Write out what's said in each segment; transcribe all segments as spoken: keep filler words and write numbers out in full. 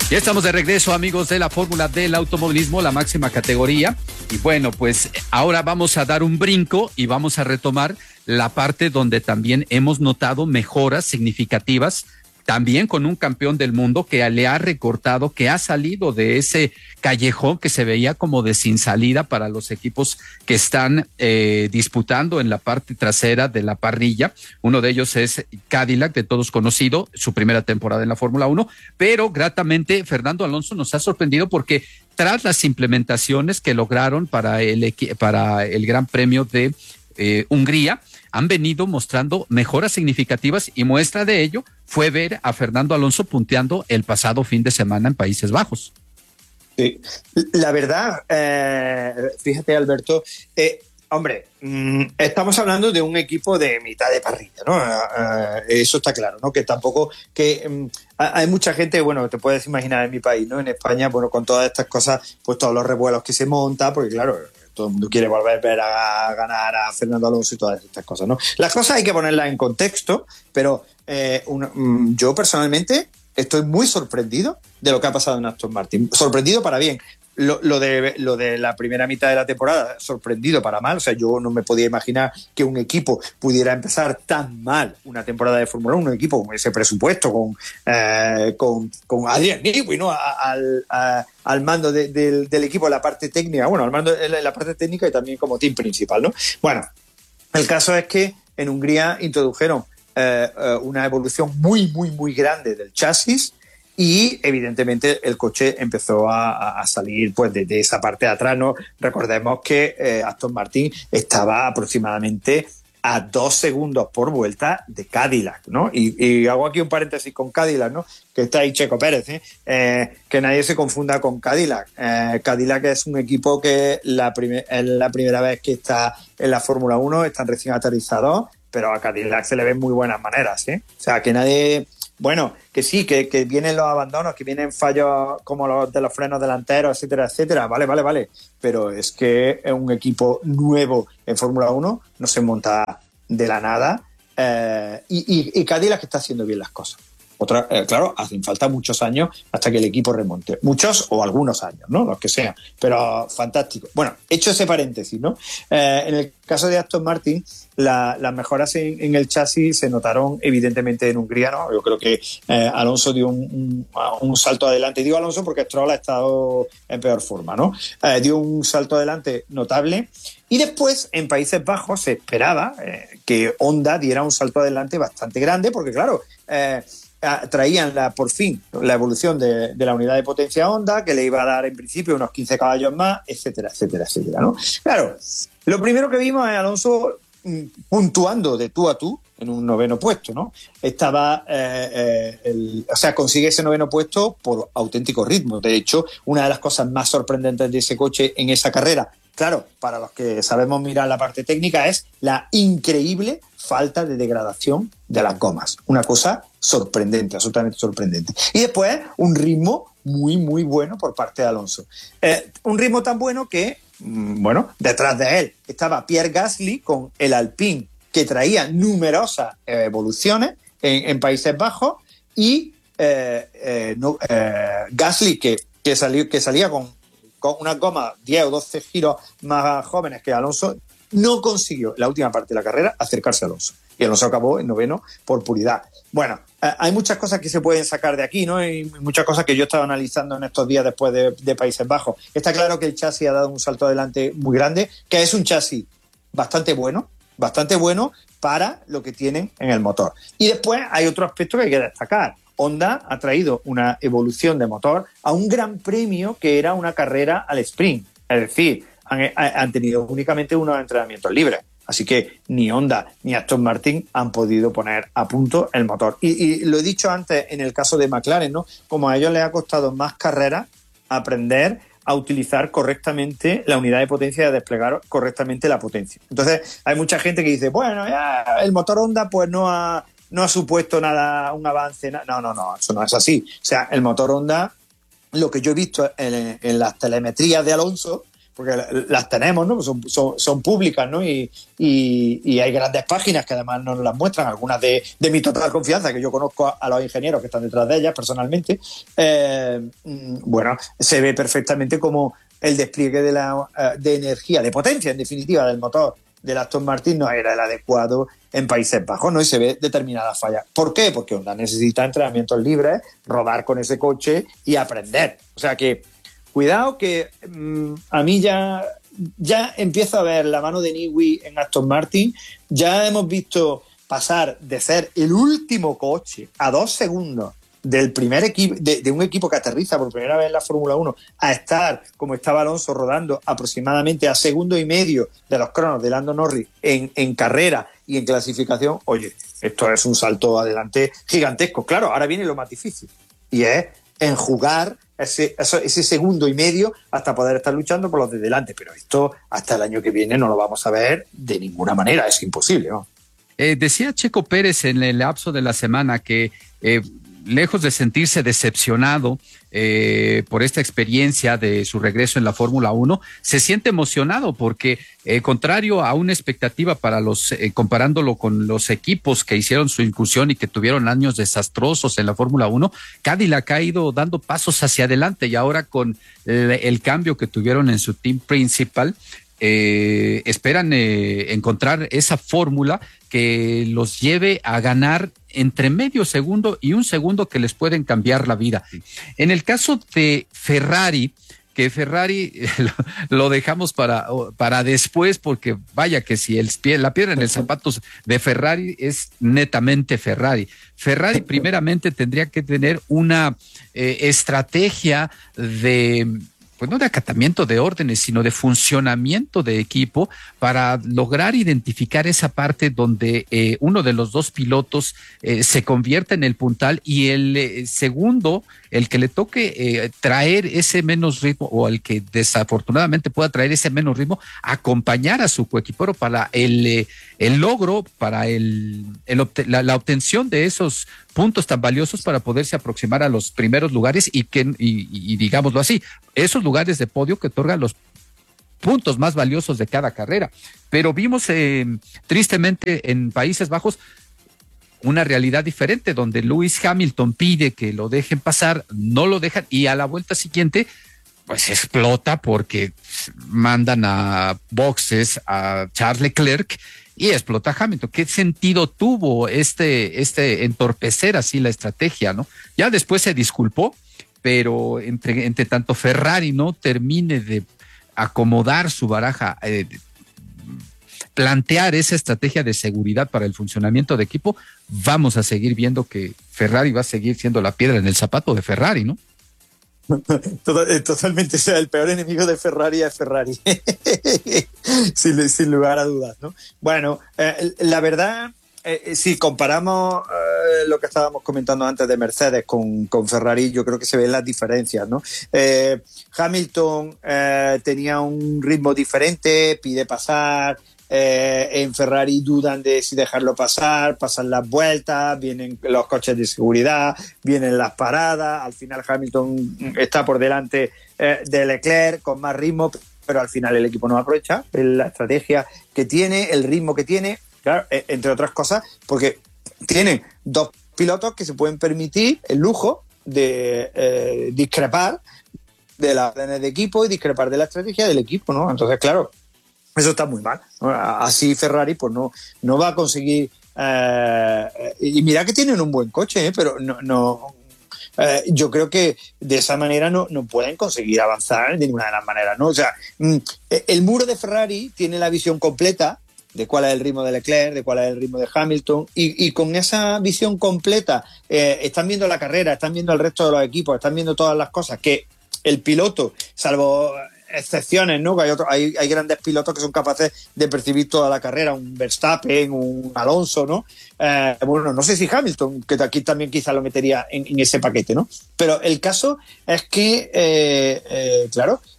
Ya estamos de regreso, amigos de la Fórmula del Automovilismo, la máxima categoría. Y bueno, pues ahora vamos a dar un brinco y vamos a retomar la parte donde también hemos notado mejoras significativas, también con un campeón del mundo que le ha recortado, que ha salido de ese callejón que se veía como de sin salida para los equipos que están eh, disputando en la parte trasera de la parrilla. Uno de ellos es Cadillac, de todos conocido, su primera temporada en la Fórmula uno, pero gratamente Fernando Alonso nos ha sorprendido porque tras las implementaciones que lograron para el, para el Gran Premio de eh, Hungría, han venido mostrando mejoras significativas y muestra de ello fue ver a Fernando Alonso punteando el pasado fin de semana en Países Bajos. Sí, la verdad, eh, fíjate, Alberto, eh, hombre, mmm, estamos hablando de un equipo de mitad de parrilla, ¿no? Eh, eso está claro, ¿no? Que tampoco, que mmm, hay mucha gente, bueno, te puedes imaginar en mi país, ¿no? En España, bueno, con todas estas cosas, pues todos los revuelos que se montan, porque claro, todo el mundo quiere volver a ver a ganar a Fernando Alonso y todas estas cosas, ¿no? Las cosas hay que ponerlas en contexto, pero eh, una, mmm, yo personalmente estoy muy sorprendido de lo que ha pasado en Aston Martin. Sorprendido para bien. Lo, lo, de, lo de la primera mitad de la temporada, sorprendido para mal. O sea, yo no me podía imaginar que un equipo pudiera empezar tan mal una temporada de Fórmula uno, un equipo con ese presupuesto, con, eh, con, con Adrian Newey, ¿no? al, a, al mando de, de, del equipo, la parte técnica, bueno, al mando de la parte técnica y también como team principal, ¿no? Bueno, el caso es que en Hungría introdujeron eh, una evolución muy, muy, muy grande del chasis. Y evidentemente el coche empezó a, a salir pues de, de esa parte de atrás, ¿no? Recordemos que eh, Aston Martin estaba aproximadamente a dos segundos por vuelta de Cadillac, ¿no? Y, y hago aquí un paréntesis con Cadillac, ¿no? Que está ahí Checo Pérez, ¿eh? Eh, que nadie se confunda con Cadillac. Eh, Cadillac es un equipo que la primer, es la primera vez que está en la Fórmula uno, están recién aterrizados, pero a Cadillac se le ven muy buenas maneras, ¿eh? O sea, que nadie... Bueno, que sí, que, que vienen los abandonos, que vienen fallos como los de los frenos delanteros, etcétera, etcétera. Vale, vale, vale. Pero es que es un equipo nuevo en Fórmula uno, no se monta de la nada. Eh, y, y, y Cadillac está haciendo bien las cosas. Otra, eh, claro, hacen falta muchos años hasta que el equipo remonte. Muchos o algunos años, ¿no? Los que sean. Pero fantástico. Bueno, hecho ese paréntesis, ¿no? Eh, en el caso de Aston Martin, la, las mejoras en, en el chasis se notaron evidentemente en Hungría, ¿no? Yo creo que eh, Alonso dio un, un, un salto adelante. Digo Alonso porque Stroll ha estado en peor forma, ¿no? Eh, dio un salto adelante notable. Y después, en Países Bajos, se esperaba eh, que Honda diera un salto adelante bastante grande, porque claro... Eh, traían la, por fin la evolución de, de la unidad de potencia Honda, que le iba a dar en principio unos quince caballos más, etcétera, etcétera, etcétera, ¿no? Claro, lo primero que vimos es Alonso puntuando de tú a tú en un noveno puesto, ¿no? Estaba, eh, eh, el, o sea, consigue ese noveno puesto por auténtico ritmo. De hecho, una de las cosas más sorprendentes de ese coche en esa carrera, claro, para los que sabemos mirar la parte técnica, es la increíble falta de degradación de las gomas. Una cosa sorprendente, absolutamente sorprendente. Y después, un ritmo muy, muy bueno por parte de Alonso. Eh, un ritmo tan bueno que, mmm, bueno, detrás de él estaba Pierre Gasly con el Alpine, que traía numerosas eh, evoluciones en, en Países Bajos, y eh, eh, no, eh, Gasly, que, que, salió, que salía con, con unas gomas diez o doce giros más jóvenes que Alonso, no consiguió en la última parte de la carrera acercarse a Alonso. Y Alonso acabó en noveno por puridad. Bueno, eh, hay muchas cosas que se pueden sacar de aquí, ¿no? Y muchas cosas que yo he estado analizando en estos días después de, de Países Bajos. Está claro que el chasis ha dado un salto adelante muy grande, que es un chasis bastante bueno, bastante bueno para lo que tienen en el motor. Y después hay otro aspecto que hay que destacar. Honda ha traído una evolución de motor a un gran premio que era una carrera al sprint. Es decir, han, han tenido únicamente unos entrenamientos libres. Así que ni Honda ni Aston Martin han podido poner a punto el motor. Y, y lo he dicho antes en el caso de McLaren, ¿no? Como a ellos les ha costado más carreras aprender a utilizar correctamente la unidad de potencia y a desplegar correctamente la potencia. Entonces, hay mucha gente que dice, bueno, ya el motor Honda pues no ha, no ha supuesto nada, un avance. No, no, no, eso no es así. O sea, el motor Honda, lo que yo he visto en, en las telemetrías de Alonso, porque las tenemos, ¿no? Son, son, son públicas, ¿no? Y, y, y hay grandes páginas que además nos las muestran, algunas de, de mi total confianza, que yo conozco a, a los ingenieros que están detrás de ellas personalmente. Eh, bueno, se ve perfectamente como el despliegue de, la, de energía, de potencia, en definitiva, del motor del Aston Martin no era el adecuado en Países Bajos, ¿no? Y se ve determinadas fallas. ¿Por qué? Porque Honda necesita entrenamientos libres, rodar con ese coche y aprender. O sea que cuidado que mmm, a mí ya, ya empiezo a ver la mano de Newey en Aston Martin. Ya hemos visto pasar de ser el último coche a dos segundos del primer equipo, de, de un equipo que aterriza por primera vez en la Fórmula uno, a estar, como estaba Alonso, rodando aproximadamente a segundo y medio de los cronos de Lando Norris en, en carrera y en clasificación. Oye, esto es un salto adelante gigantesco. Claro, ahora viene lo más difícil, y es enjugar ese, ese, ese segundo y medio hasta poder estar luchando por los de delante. Pero esto hasta el año que viene no lo vamos a ver de ninguna manera, es imposible, ¿no? Eh, decía Checo Pérez en el lapso de la semana que eh, lejos de sentirse decepcionado eh, por esta experiencia de su regreso en la Fórmula uno, se siente emocionado porque, eh, contrario a una expectativa para los, eh, comparándolo con los equipos que hicieron su incursión y que tuvieron años desastrosos en la Fórmula uno, Cadillac ha ido dando pasos hacia adelante, y ahora con el, el cambio que tuvieron en su team principal, Eh, esperan eh, encontrar esa fórmula que los lleve a ganar entre medio segundo y un segundo que les pueden cambiar la vida. En el caso de Ferrari, que Ferrari lo, lo dejamos para, para después, porque vaya que si el, la piedra en el zapato de Ferrari es netamente Ferrari. Ferrari primeramente tendría que tener una eh, estrategia de... pues no de acatamiento de órdenes, sino de funcionamiento de equipo para lograr identificar esa parte donde eh, uno de los dos pilotos eh, se convierte en el puntal y el eh, segundo, el que le toque eh, traer ese menos ritmo, o el que desafortunadamente pueda traer ese menos ritmo, acompañar a su coequipero para el, eh, el logro, para el, el la, la obtención de esos puntos tan valiosos para poderse aproximar a los primeros lugares y que, y, y digámoslo así, esos lugares de podio que otorgan los puntos más valiosos de cada carrera. Pero vimos eh, tristemente en Países Bajos una realidad diferente, donde Lewis Hamilton pide que lo dejen pasar, no lo dejan, y a la vuelta siguiente pues explota porque mandan a boxes a Charles Leclerc y explota Hamilton. ¿Qué sentido tuvo este, este entorpecer así la estrategia, no? Ya después se disculpó, pero entre, entre tanto Ferrari no termine de acomodar su baraja, eh, plantear esa estrategia de seguridad para el funcionamiento de equipo, vamos a seguir viendo que Ferrari va a seguir siendo la piedra en el zapato de Ferrari, ¿no? Totalmente, o sea, el peor enemigo de Ferrari es Ferrari, sin, sin lugar a dudas, ¿no? Bueno, eh, la verdad, eh, si comparamos eh, lo que estábamos comentando antes de Mercedes con, con Ferrari, yo creo que se ven las diferencias, ¿no? Eh, Hamilton eh, tenía un ritmo diferente, pide pasar. Eh, en Ferrari dudan de si dejarlo pasar, pasan las vueltas, vienen los coches de seguridad, vienen las paradas, al final Hamilton está por delante eh, de Leclerc con más ritmo, pero al final el equipo no aprovecha la estrategia que tiene, el ritmo que tiene, claro, eh, entre otras cosas, porque tienen dos pilotos que se pueden permitir el lujo de eh, discrepar de las órdenes de equipo y discrepar de la estrategia del equipo, ¿no? Entonces, claro, eso está muy mal. Así Ferrari pues no, no va a conseguir... Eh, y mira que tienen un buen coche, ¿eh? Pero no, no eh, yo creo que de esa manera no, no pueden conseguir avanzar de ninguna de las maneras, ¿no? O sea, el muro de Ferrari tiene la visión completa de cuál es el ritmo de Leclerc, de cuál es el ritmo de Hamilton, y, y con esa visión completa eh, están viendo la carrera, están viendo el resto de los equipos, están viendo todas las cosas que el piloto, salvo excepciones, ¿no? Hay, otro, hay, hay grandes pilotos que son capaces de percibir toda la carrera, un Verstappen, un Alonso, ¿no? Eh, bueno, no sé si Hamilton, que aquí también quizá lo metería en, en ese paquete, ¿no? Pero el caso es que, eh, eh, claro,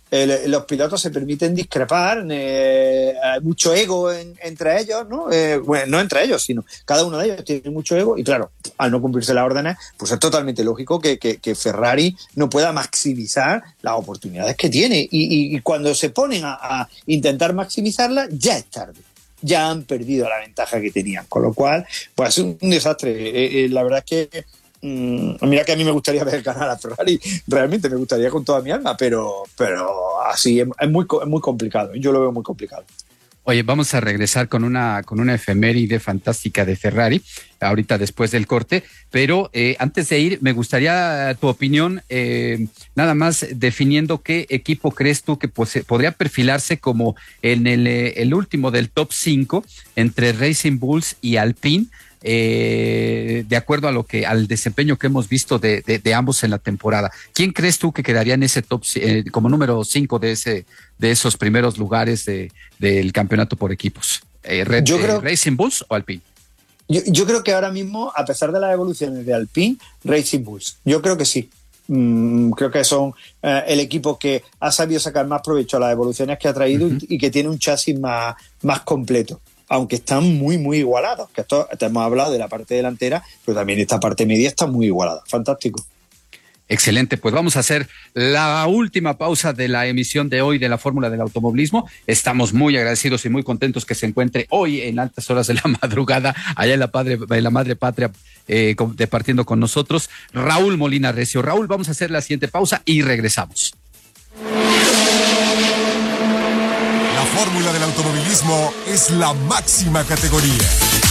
el, los pilotos se permiten discrepar, eh, hay mucho ego en, entre ellos, ¿no? Eh, bueno, no entre ellos, sino cada uno de ellos tiene mucho ego y claro, al no cumplirse las órdenes, pues es totalmente lógico que, que, que Ferrari no pueda maximizar las oportunidades que tiene y, y, y cuando se ponen a, a intentar maximizarlas, ya es tarde. Ya han perdido la ventaja que tenían, con lo cual, pues es un desastre. Eh, eh, la verdad es que mm, mira que a mí me gustaría ver ganar a Ferrari, realmente me gustaría con toda mi alma, pero, pero así es, es, muy, es muy complicado, yo lo veo muy complicado. Oye, vamos a regresar con una, con una efeméride fantástica de Ferrari, ahorita después del corte, pero eh, antes de ir, me gustaría tu opinión, eh, nada más definiendo qué equipo crees tú que pues, podría perfilarse como en el, el último del top cinco entre Racing Bulls y Alpine, eh, de acuerdo a lo que al desempeño que hemos visto de, de, de ambos en la temporada. ¿Quién crees tú que quedaría en ese top eh, como número cinco de ese de esos primeros lugares de, del campeonato por equipos? Eh, Red, yo creo, eh, ¿Racing Bulls o Alpine? Yo, yo creo que ahora mismo, a pesar de las evoluciones de Alpine, Racing Bulls, yo creo que sí. Mm, creo que son eh, el equipo que ha sabido sacar más provecho a las evoluciones que ha traído uh-huh. y, y que tiene un chasis más, más completo. Aunque están muy, muy igualados, que esto, te hemos hablado de la parte delantera, pero también esta parte media está muy igualada. Fantástico. Excelente, pues vamos a hacer la última pausa de la emisión de hoy de la Fórmula del Automovilismo. Estamos muy agradecidos y muy contentos que se encuentre hoy en altas horas de la madrugada, allá en la, padre, en la madre patria, eh, departiendo con nosotros, Raúl Molina Recio. Raúl, vamos a hacer la siguiente pausa y regresamos. La Fórmula del Automovilismo es la máxima categoría.